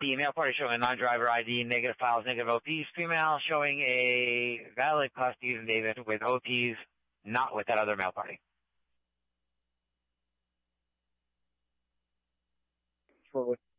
The male party showing a non-driver ID, negative files, negative OPs. Female showing a valid class D and David with OPs, not with that other male party. Forward.